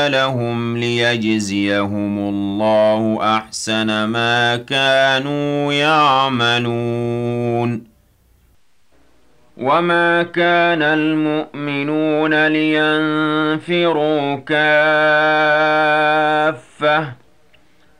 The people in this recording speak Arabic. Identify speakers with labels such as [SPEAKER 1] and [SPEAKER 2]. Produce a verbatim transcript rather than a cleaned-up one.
[SPEAKER 1] لهم ليجزيهم الله أحسن ما كانوا يعملون. وما كان المؤمنون لينفروا كافة